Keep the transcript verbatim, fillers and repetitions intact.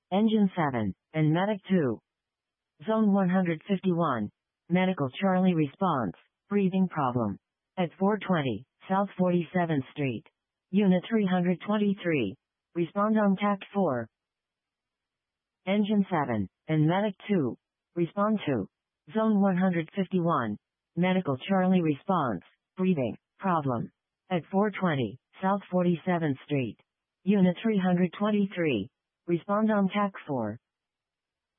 Engine seven, and Medic two. Zone one hundred fifty-one. Medical Charlie response, breathing problem. At four twenty, South forty-seventh Street. Unit three hundred twenty-three. Respond on T A C four. Engine seven, and Medic two. Respond to. Zone one hundred fifty-one. Medical Charlie response, breathing problem. At four twenty, South forty-seventh Street. Unit three hundred twenty-three. Respond on T A C four.